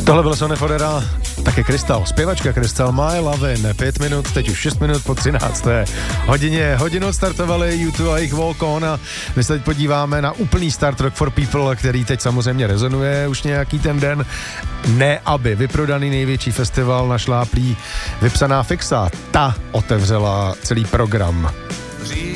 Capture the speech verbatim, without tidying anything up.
Tohle byl Sonne Fodera, také Krystal, zpěvačka Krystal, My Lovin', pět minut, teď už šest minut po třinácté hodině. Hodinu startovali U dva a jejich Walk On a my se teď podíváme na úplný start Rock for People, který teď samozřejmě rezonuje už nějaký ten den. Ne aby vyprodaný největší festival na šláplí vypsaná fixa, ta otevřela celý program.